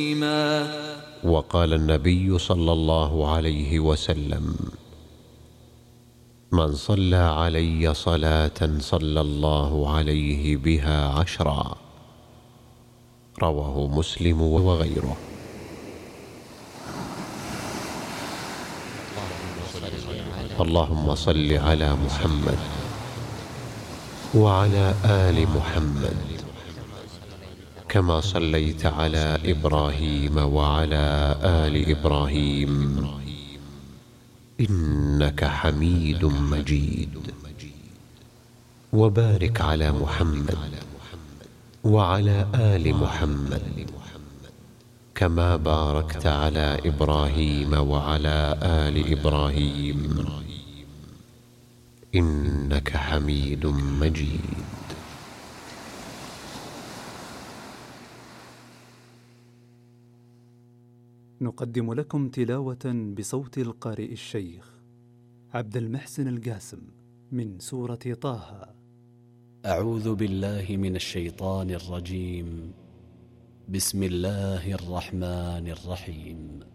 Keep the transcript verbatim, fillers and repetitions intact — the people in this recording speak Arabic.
وقال النبي صلى الله عليه وسلم: من صلى علي صلاة صلى الله عليه بها عشرا. رواه مسلم وغيره. اللهم صل على محمد وعلى آل محمد كما صليت على إبراهيم وعلى آل إبراهيم إنك حميد مجيد. وبارك على محمد وعلى آل محمد كما باركت على إبراهيم وعلى آل إبراهيم إنك حميد مجيد. نقدم لكم تلاوة بصوت القارئ الشيخ عبد المحسن القاسم من سورة طه. أعوذ بالله من الشيطان الرجيم. بسم الله الرحمن الرحيم.